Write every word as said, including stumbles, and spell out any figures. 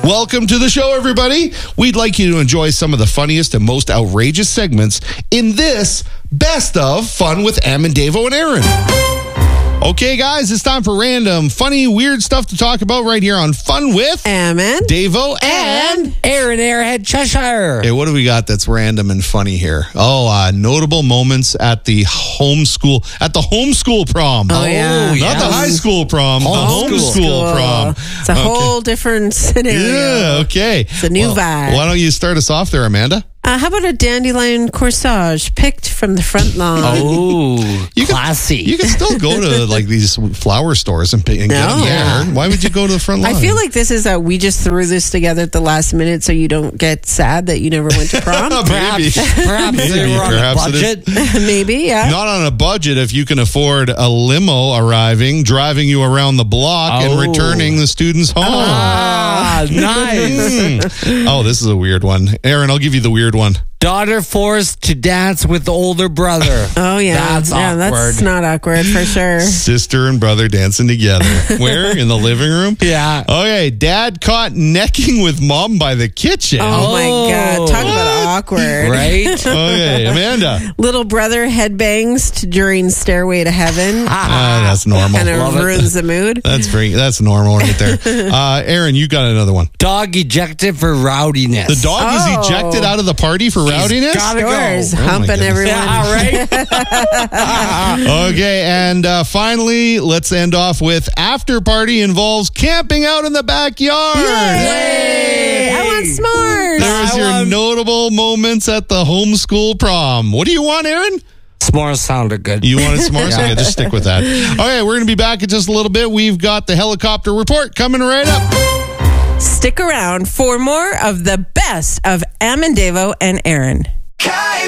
Welcome to the show, everybody. We'd like you to enjoy some of the funniest and most outrageous segments in this Best of Fun with Em and Davo and Aaron. Okay, guys, it's time for random, funny, weird stuff to talk about right here on Fun with Em and Davo and, and Aaron Airhead Cheshire. Hey, what do we got that's random and funny here? Oh, uh, notable moments at the homeschool, at the homeschool prom. Oh, yeah. Not yes. the high school prom, Homeschool. the homeschool prom. It's a Okay. whole different scenario. Yeah, okay. It's a new Well, vibe. Why don't you start us off there, Amanda? Uh, how about a dandelion corsage picked from the front lawn? Oh, You could- classy. You can still go to like these flower stores and, pay, and get No. them Yeah. there. Why would you go to the front line? I feel like this is a we just threw this together at the last minute so you don't get sad that you never went to prom. Maybe. perhaps, perhaps they Maybe, were on perhaps a it is. budget. Maybe, yeah. Not on a budget if you can afford a limo arriving, driving you around the block, and Oh. returning the students home. Ah, nice. Mm. Oh, this is a weird one. Aaron, I'll give you the weird one. Daughter forced to dance with the older brother. Oh, yeah. That's yeah, awkward. that's not awkward for sure. Sister and brother dancing together. Where? In the living room? Yeah. Okay, dad caught necking with mom by the kitchen. Oh, my Oh. God. Talk about awkward. Right? Okay, Amanda. Little brother headbangs to, during Stairway to Heaven. Ah, that's normal. Kind love of it. ruins the mood. That's very, that's normal right there. Uh, Aaron, you got another one. Dog ejected for rowdiness. The dog Oh. is ejected out of the party for rowdiness? gotta go. Doors, Oh, my humping goodness. everyone. Yeah, right? Okay, and uh, finally, let's end off with after party involves camping out in the backyard. Yay! I want s'mores. There's I your want- notable moments at the homeschool prom. What do you want, Aaron? S'mores sounded good. You wanted s'mores? Okay, just stick with that. Okay, we're going to be back in just a little bit. We've got the helicopter report coming right up. Stick around for more of the best of Em and Davo and Aaron.